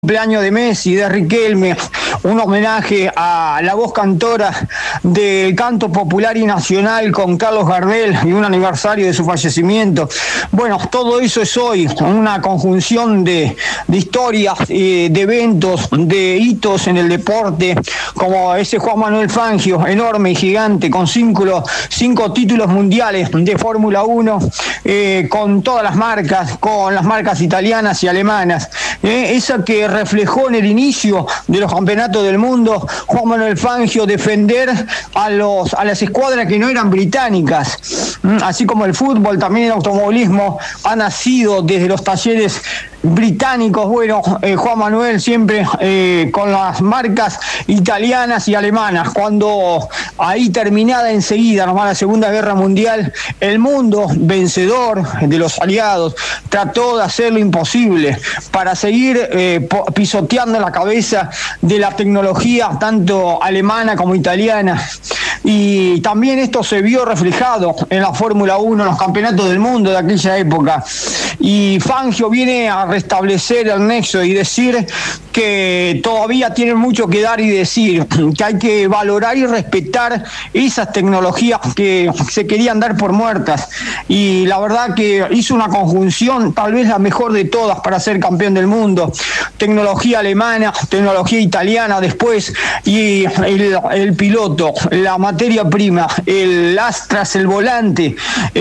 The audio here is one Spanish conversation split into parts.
Cumpleaños de Messi, de Riquelme, un homenaje a la voz cantora del canto popular y nacional con Carlos Gardel y un aniversario de su fallecimiento. Bueno, todo eso es hoy, una conjunción de historias, de eventos, de hitos en el deporte, como ese Juan Manuel Fangio, enorme y gigante, con cinco títulos mundiales de Fórmula 1, con todas las marcas, con las marcas italianas y alemanas. Esa que reflejó en el inicio de los campeonatos del mundo Juan Manuel Fangio defender a las escuadras que no eran británicas, así como el fútbol, también el automovilismo ha nacido desde los talleres británicos. Bueno, Juan Manuel siempre con las marcas italianas y alemanas. Cuando ahí terminada enseguida nomás la Segunda Guerra Mundial, el mundo vencedor de los aliados trató de hacer lo imposible para seguir pisoteando la cabeza de la tecnología tanto alemana como italiana. Y también esto se vio reflejado en la Fórmula 1, en los campeonatos del mundo de aquella época. Y Fangio viene a restablecer el nexo y decir que todavía tienen mucho que dar y decir, que hay que valorar y respetar esas tecnologías que se querían dar por muertas. Y la verdad que hizo una conjunción, tal vez la mejor de todas para ser campeón del mundo. Tecnología alemana, tecnología italiana después, y el piloto, la materia prima, el astras, el volante,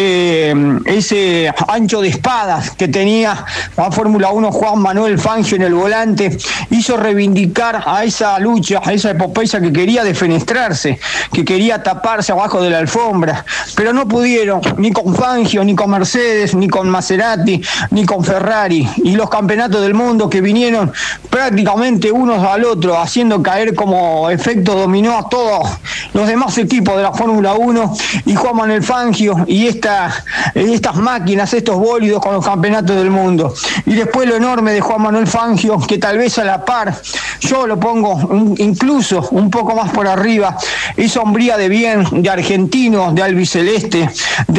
ese ancho de espadas que tenía la Fórmula 1 Juan Manuel Fangio en el volante, hizo reivindicar a esa lucha, a esa epopeya que quería defenestrarse, que quería taparse abajo de la alfombra, pero no pudieron, ni con Fangio, ni con Mercedes, ni con Maserati, ni con Ferrari, y los campeonatos del mundo que vinieron prácticamente unos al otro, haciendo caer como efecto dominó a todos los demás equipos de la Fórmula 1, y Juan Manuel Fangio y estas máquinas, estos bólidos con los campeonatos del mundo. Y después lo enorme de Juan Manuel Fangio, que tal vez a la par, yo lo pongo incluso un poco más por arriba, esa hombría de bien, de argentino, de albiceleste,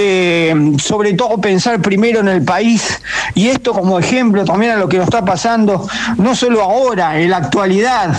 de sobre todo pensar primero en el país, y esto como ejemplo también a lo que nos está pasando, no solo ahora, en la actualidad,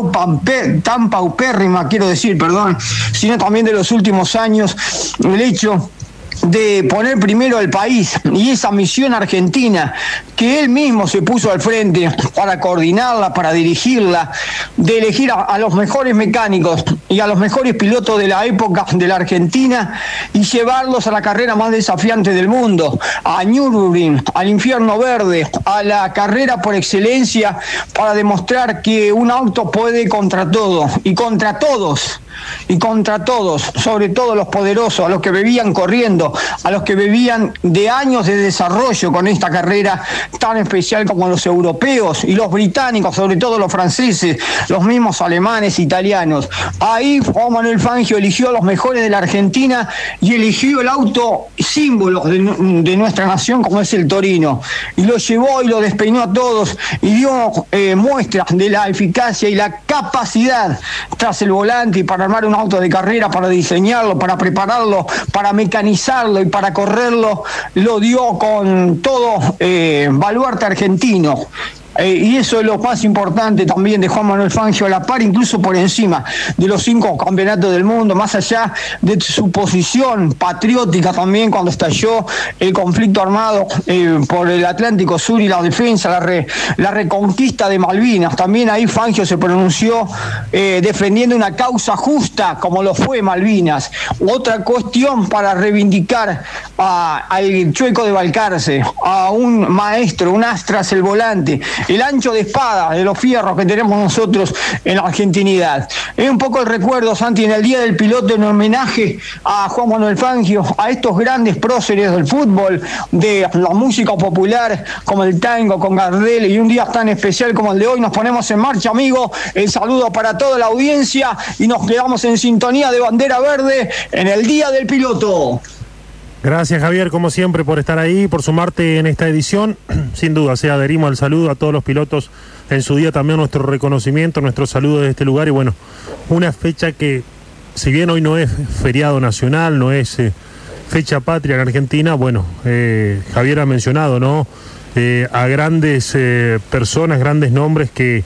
tan paupérrima, quiero decir, sino también de los últimos años, el hecho de poner primero al país y esa misión argentina que él mismo se puso al frente para coordinarla, para dirigirla, de elegir a los mejores mecánicos y a los mejores pilotos de la época de la Argentina y llevarlos a la carrera más desafiante del mundo, a Nürburgring, al infierno verde, a la carrera por excelencia, para demostrar que un auto puede contra todo y contra todos. Y contra todos, sobre todo los poderosos, a los que vivían corriendo, a los que vivían de años de desarrollo con esta carrera tan especial como los europeos y los británicos, sobre todo los franceses, los mismos alemanes, italianos. Ahí Juan Manuel Fangio eligió a los mejores de la Argentina y eligió el auto símbolo de nuestra nación, como es el Torino, y lo llevó y lo despeinó a todos y dio muestras de la eficacia y la capacidad tras el volante y para armar un auto de carrera, para diseñarlo, para prepararlo, para mecanizarlo y para correrlo, lo dio con todo baluarte argentino. Y eso es lo más importante también de Juan Manuel Fangio, a la par, incluso por encima de los 5 campeonatos del mundo, más allá de su posición patriótica también cuando estalló el conflicto armado por el Atlántico Sur y la defensa, la reconquista de Malvinas. También ahí Fangio se pronunció defendiendo una causa justa como lo fue Malvinas. Otra cuestión para reivindicar al Chueco de Balcarce, a un maestro, un astras el volante, el ancho de espada de los fierros que tenemos nosotros en la argentinidad. Es un poco el recuerdo, Santi, en el Día del Piloto, en homenaje a Juan Manuel Fangio, a estos grandes próceres del fútbol, de la música popular, como el tango, con Gardel, y un día tan especial como el de hoy, nos ponemos en marcha, amigo. El saludo para toda la audiencia y nos quedamos en sintonía de Bandera Verde en el Día del Piloto. Gracias, Javier, como siempre, por estar ahí, por sumarte en esta edición. Sin duda, adherimos al saludo a todos los pilotos. En su día también nuestro reconocimiento, nuestro saludo desde este lugar. Y bueno, una fecha que, si bien hoy no es feriado nacional, no es fecha patria en Argentina, bueno, Javier ha mencionado, ¿no? a grandes personas, grandes nombres que